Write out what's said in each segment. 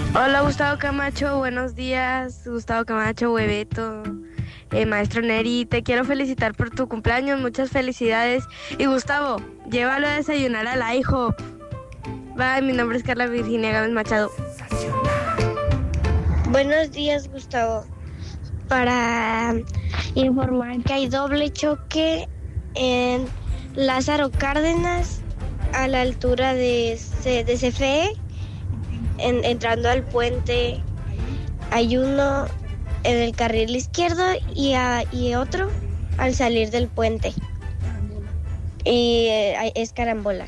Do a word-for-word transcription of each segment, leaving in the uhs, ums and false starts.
Hola Gustavo Camacho, buenos días. Gustavo Camacho, Hueveto, eh, maestro Neri, te quiero felicitar por tu cumpleaños, muchas felicidades. Y Gustavo, llévalo a desayunar al IHOP. Bye, mi nombre es Carla Virginia Gámez Machado. Buenos días, Gustavo. Para informar que hay doble choque en Lázaro Cárdenas a la altura de, C- de C F E, en, entrando al puente. Hay uno en el carril izquierdo y, a, y otro al salir del puente. Y eh, hay- es carambola.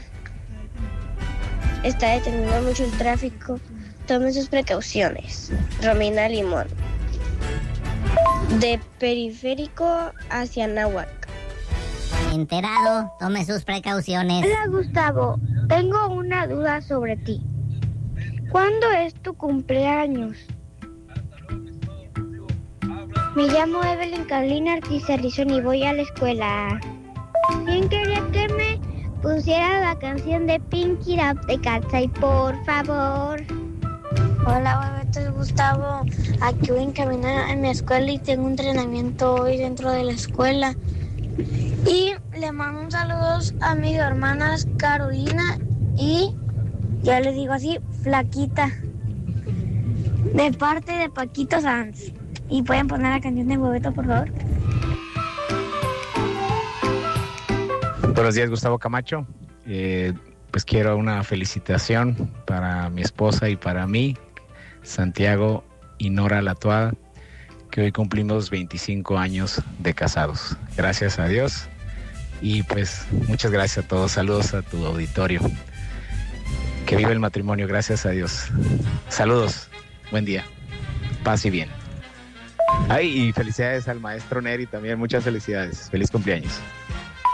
Está deteniendo mucho el tráfico. Tomen sus precauciones. Romina Limón. De Periférico hacia Náhuac. Enterado, tome sus precauciones. Hola Gustavo, tengo una duda sobre ti. ¿Cuándo es tu cumpleaños? Me llamo Evelyn Carolina Artiza Rizón y voy a la escuela. Bien quería que me pusiera la canción de Pinky Up de Katsai, por favor. Hola, Bebeto y Gustavo. Aquí voy en camino a mi escuela y tengo un entrenamiento hoy dentro de la escuela. Y le mando un saludo a mis hermanas Carolina y, ya les digo así, Flaquita. De parte de Paquito Sanz. ¿Y pueden poner la canción de Bebeto, por favor? Buenos días, Gustavo Camacho. Eh, pues quiero una felicitación para mi esposa y para mí, Santiago y Nora Latuada, que hoy cumplimos veinticinco años de casados. Gracias a Dios y pues muchas gracias a todos. Saludos a tu auditorio. Que vive el matrimonio, gracias a Dios. Saludos, buen día, paz y bien. Ay, y felicidades al maestro Neri también, muchas felicidades. Feliz cumpleaños.